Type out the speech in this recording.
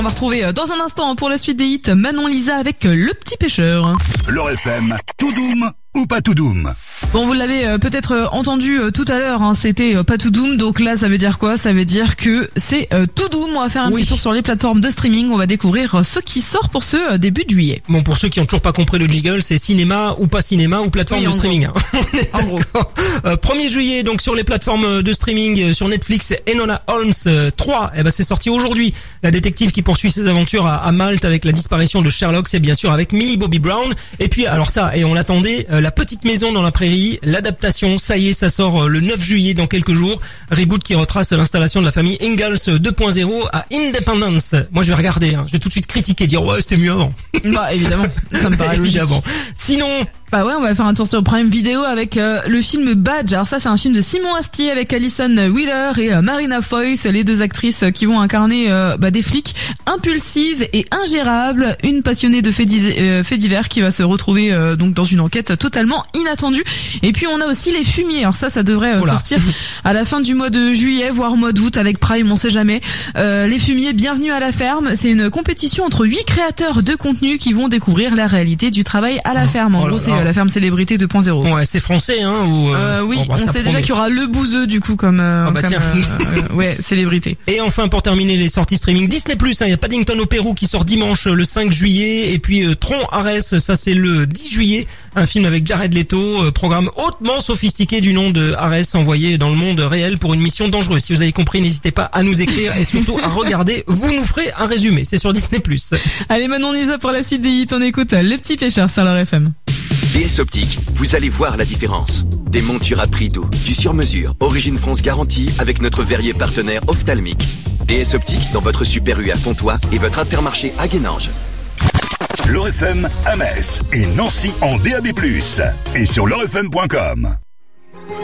On va retrouver dans un instant pour la suite des hits Manon Lisa avec Le Petit Pêcheur. L'Or FM, tout doom ou pas tout doom? Bon, vous l'avez peut-être entendu tout à l'heure, hein, c'était pas tout doom, donc là ça veut dire quoi? Ça veut dire que c'est tout doom. On va faire un petit tour sur les plateformes de streaming, on va découvrir ce qui sort pour ce début de juillet. Bon, pour ceux qui ont toujours pas compris le jiggle, c'est cinéma ou pas cinéma ou plateforme de streaming. Hein. En gros. 1er juillet, donc sur les plateformes de streaming, sur Netflix, Enola Holmes 3, c'est sorti aujourd'hui. La détective qui poursuit ses aventures à Malte avec la disparition de Sherlock, c'est bien sûr avec Millie Bobby Brown. Et puis, alors ça, et on l'attendait, La Petite Maison dans la Prairie, l'adaptation, ça y est, ça sort le 9 juillet dans quelques jours. Reboot qui retrace l'installation de la famille Ingalls 2.0 à Independence. Moi, je vais regarder, hein. Je vais tout de suite critiquer, dire ouais, c'était mieux avant. Bah, évidemment, ça me paraît logique. Évidemment. Sinon, bah ouais, on va faire un tour sur Prime Video avec le film Badge. Alors ça, c'est un film de Simon Astier avec Alison Wheeler et Marina Foïs, les deux actrices qui vont incarner des flics impulsives et ingérables, une passionnée de faits divers qui va se retrouver donc dans une enquête totalement inattendue. Et puis on a aussi Les Fumiers. Alors ça devrait sortir à la fin du mois de juillet, voire mois d'août avec Prime, on sait jamais. Les Fumiers, bienvenue à la ferme. C'est une compétition entre 8 créateurs de contenu qui vont découvrir la réalité du travail à la ferme. En gros, c'est la ferme célébrité 2.0. Ouais, c'est français, hein, oui, on sait déjà qu'il y aura le bouseux, du coup, comme célébrité. Et enfin, pour terminer les sorties streaming, Disney+, il y a Paddington au Pérou qui sort dimanche, le 5 juillet, et puis Tron Ares, ça c'est le 10 juillet, un film avec Jared Leto, programme hautement sophistiqué du nom de Ares, envoyé dans le monde réel pour une mission dangereuse. Si vous avez compris, n'hésitez pas à nous écrire et surtout à regarder, vous nous ferez un résumé, c'est sur Disney+. Allez, Manon Lisa pour la suite des hits, on écoute Le Petit Pêcheur sur l'Or FM. DS Optique, vous allez voir la différence. Des montures à prix doux, du sur-mesure, Origine France garantie avec notre verrier partenaire ophtalmique. DS Optique dans votre Super U à Fontois et votre Intermarché à Guénange. L'Or FM à Metz et Nancy en DAB+. Et sur l'orfm.com.